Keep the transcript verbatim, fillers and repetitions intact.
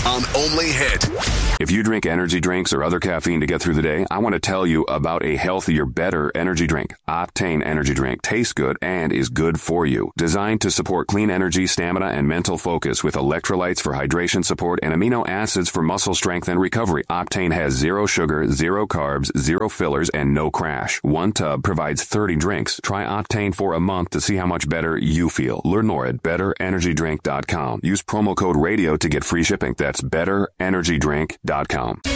on Only Hit. If you drink energy drinks or other caffeine to get through the day, I want to tell you about a healthier, better energy drink. Optane Energy Drink tastes good and is good for you. Designed to support clean energy, stamina, and mental focus with electrolytes for hydration support and amino acids for muscle strength and recovery. Optane has zero sugar, zero carbs, zero fillers, and no crash. One tub provides thirty drinks. Try Optane for a month to see how much better you feel. Learn more at better energy drink dot com. Use promo code radio to get free shipping. That's better energy drink dot com.